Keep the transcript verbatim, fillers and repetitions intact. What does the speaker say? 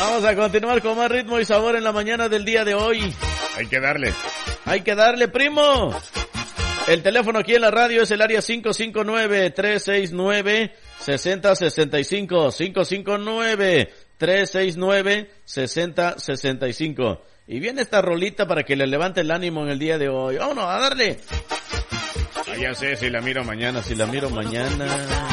Vamos a continuar con más ritmo y sabor en la mañana del día de hoy. Hay que darle. Hay que darle, primo. El teléfono aquí en la radio es el área cinco cinco nueve, tres seis nueve, seis cero seis cinco. cinco cinco nueve, tres seis nueve, seis cero seis cinco. Y viene esta rolita para que le levante el ánimo en el día de hoy. Vámonos a darle. Ah, ya sé, si la miro mañana. Si la miro mañana.